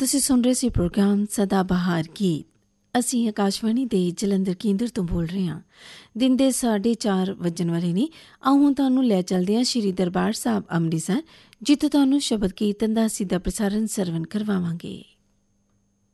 ਤੁਸੀਂ ਸੁਣ ਰਹੇ ਸੀ ਪ੍ਰੋਗਰਾਮ ਸਦਾ ਬਹਾਰ ਗੀਤ। ਅਸੀਂ ਆਕਾਸ਼ਵਾਣੀ ਦੇ ਜਲੰਧਰ ਕੇਂਦਰ ਤੋਂ ਬੋਲ ਰਹੇ ਹਾਂ। ਦਿਨ ਦੇ 4:30 ਵੱਜਣ ਵਾਲੇ ਨੇ। ਆਓ ਹੁਣ ਤੁਹਾਨੂੰ ਲੈ ਚੱਲਦੇ ਹਾਂ ਸ਼੍ਰੀ ਦਰਬਾਰ ਸਾਹਿਬ ਅੰਮ੍ਰਿਤਸਰ, ਜਿੱਥੇ ਤੁਹਾਨੂੰ ਸ਼ਬਦ ਕੀਰਤਨ ਦਾ ਸਿੱਧਾ ਪ੍ਰਸਾਰਣ ਸਰਵਣ ਕਰਵਾਵਾਂਗੇ।